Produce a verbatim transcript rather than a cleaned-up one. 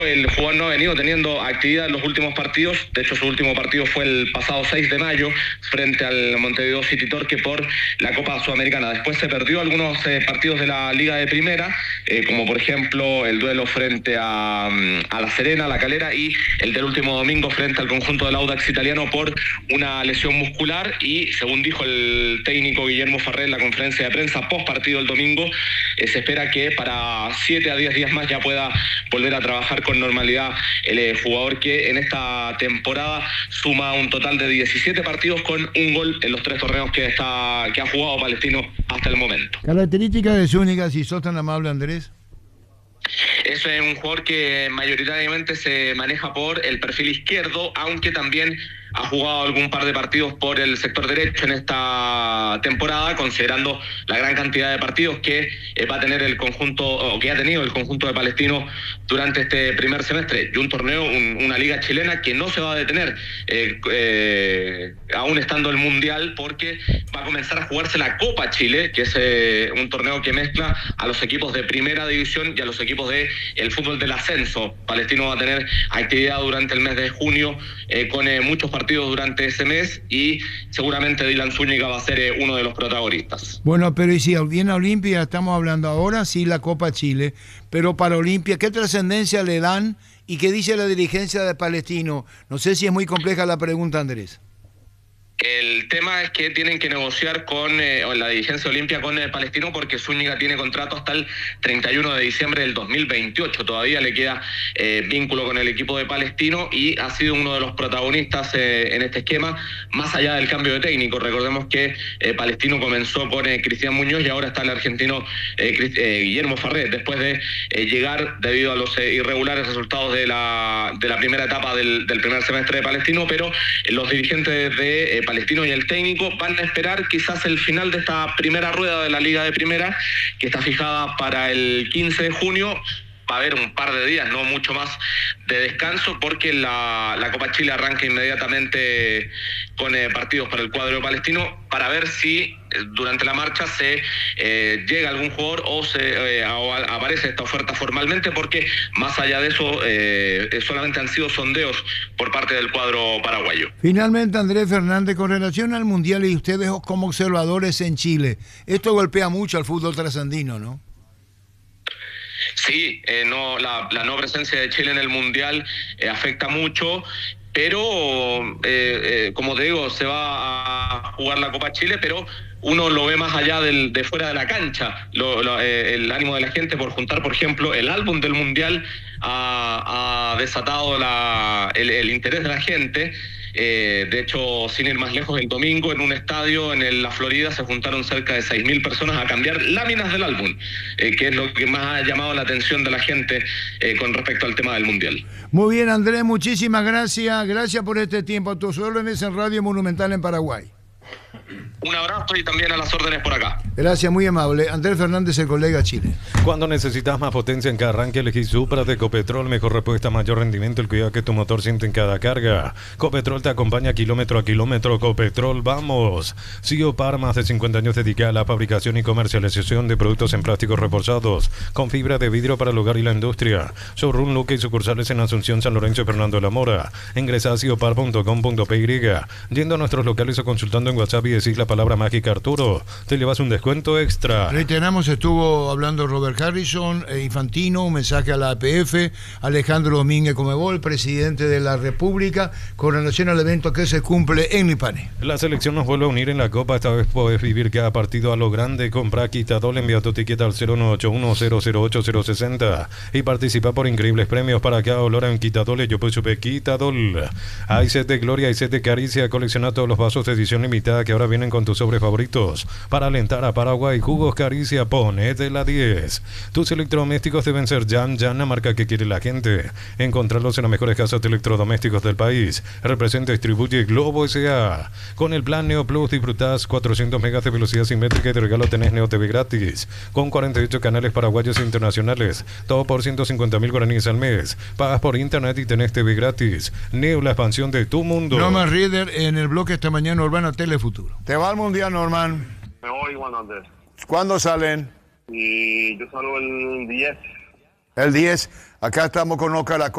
El jugador no ha venido teniendo actividad en los últimos partidos. De hecho, su último partido fue el pasado seis de mayo frente al Montevideo City Torque por la Copa Sudamericana. Después se perdió algunos eh, partidos de la Liga de Primera, eh, como por ejemplo el duelo frente a, a La Serena, La Calera, y el del último domingo frente al conjunto del Audax italiano por una lesión muscular. Y según dijo el técnico Guillermo Farré en la conferencia de prensa post partido el domingo, eh, se espera que para siete a diez días más ya pueda volver a trabajar con normalidad el eh, jugador, que en esta temporada suma un total de diecisiete partidos con un gol en los tres torneos que está que ha jugado Palestino hasta el momento. Características de Zúñiga, si sos tan amable, Andrés. Eso es un jugador que mayoritariamente se maneja por el perfil izquierdo, aunque también ha jugado algún par de partidos por el sector derecho en esta temporada, considerando la gran cantidad de partidos que eh, va a tener el conjunto, o que ha tenido el conjunto de Palestino durante este primer semestre, y un torneo, un, una liga chilena que no se va a detener, eh, eh, aún estando el Mundial, porque va a comenzar a jugarse la Copa Chile, que es eh, un torneo que mezcla a los equipos de primera división y a los equipos de el fútbol del ascenso. Palestino va a tener actividad durante el mes de junio, eh, con eh, muchos partidos partidos durante ese mes, y seguramente Dylan Zúñiga va a ser eh, uno de los protagonistas. Bueno, pero y si viene a Olimpia, estamos hablando ahora, sí, la Copa Chile, pero para Olimpia, ¿qué trascendencia le dan y qué dice la dirigencia de Palestino? No sé si es muy compleja la pregunta, Andrés. El tema es que tienen que negociar con eh, la dirigencia Olimpia con el Palestino, porque Zúñiga tiene contrato hasta el treinta y uno de diciembre del dos mil veintiocho. Todavía le queda eh, vínculo con el equipo de Palestino y ha sido uno de los protagonistas eh, en este esquema, más allá del cambio de técnico. Recordemos que eh, Palestino comenzó con eh, Cristian Muñoz y ahora está el argentino eh, Crist- eh, Guillermo Farré, después de eh, llegar debido a los eh, irregulares resultados de la, de la primera etapa del, del primer semestre de Palestino, pero eh, los dirigentes de eh, Palestino y el técnico van a esperar quizás el final de esta primera rueda de la Liga de Primera, que está fijada para el quince de junio. Va a haber un par de días, no mucho más, de descanso, porque la, la Copa Chile arranca inmediatamente con eh, partidos para el cuadro de Palestino, para ver si eh, durante la marcha se eh, llega algún jugador o se eh, o aparece esta oferta formalmente, porque más allá de eso eh, solamente han sido sondeos por parte del cuadro paraguayo. Finalmente, Andrés Fernández, con relación al Mundial y ustedes como observadores en Chile, esto golpea mucho al fútbol trasandino, ¿no? Sí, eh, no, la, la no presencia de Chile en el Mundial eh, afecta mucho, pero eh, eh, como te digo, se va a jugar la Copa Chile, pero uno lo ve más allá del, de fuera de la cancha, lo, lo, eh, el ánimo de la gente por juntar, por ejemplo, el álbum del Mundial ha, ha desatado la, el, el interés de la gente. Eh, de hecho, sin ir más lejos, el domingo en un estadio en el, la Florida se juntaron cerca de seis mil personas a cambiar láminas del álbum, eh, que es lo que más ha llamado la atención de la gente eh, con respecto al tema del Mundial. Muy bien, Andrés, muchísimas gracias. Gracias por este tiempo. A tus órdenes en Radio Monumental en Paraguay. Un abrazo y también a las órdenes por acá. Gracias, muy amable. Andrés Fernández, el colega Chile. Cuando necesitas más potencia en cada arranque, elegí Supra de Ecopetrol. Mejor respuesta, mayor rendimiento, el cuidado que tu motor siente en cada carga. Ecopetrol te acompaña kilómetro a kilómetro. Ecopetrol, vamos. Siopar, más de cincuenta años dedicada a la fabricación y comercialización de productos en plásticos reforzados con fibra de vidrio para el hogar y la industria. Showroom Luque y sucursales en Asunción, San Lorenzo y Fernando de la Mora. Ingresa a siopar punto com punto p y. Yendo a nuestros locales o consultando en WhatsApp y decís la palabra mágica Arturo, te llevas un descuento extra. Reiteramos, estuvo hablando Robert Harrison, eh, Infantino, un mensaje a la A P F, Alejandro Domínguez Comebol, presidente de la República, con relación al evento que se cumple en Lipane. La selección nos vuelve a unir en la Copa. Esta vez podés vivir cada partido a lo grande. Compra Quitadol, envía tu tiquete al cero nueve ocho uno cero cero ocho cero seis cero y participa por increíbles premios para cada olor en Quitadol. Yo pues supe Quitadol. Hay set de gloria, hay set de caricia. Colecciona todos los vasos de edición limitada que ahora vienen con tus sobres favoritos. Para alentar a Paraguay, Jugos Caricia, ponete la diez. Tus electrodomésticos deben ser Jan Jan, la marca que quiere la gente. Encontrarlos en las mejores casas de electrodomésticos del país. Representa y distribuye Globo S A. Con el plan Neo Plus disfrutás cuatrocientos megas de velocidad simétrica y de regalo tenés Neo T V gratis. Con cuarenta y ocho canales paraguayos e internacionales. Todo por ciento cincuenta mil guaraníes al mes. Pagas por internet y tenés T V gratis. Neo, la expansión de tu mundo. Norman Reader en el bloque esta mañana, Urbana Telefuturo. ¿Te va al Mundial, Norman? Me voy, Juan Andrés. ¿Cuándo salen? Y yo salgo el diez. El diez, acá estamos con Oca, la